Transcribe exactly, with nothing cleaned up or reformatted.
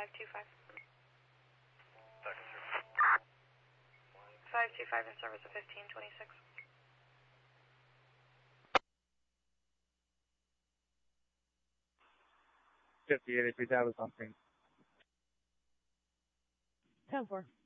five two five. five two five in service of fifteen twenty-six. fifty eighty-three, that was something. ten four.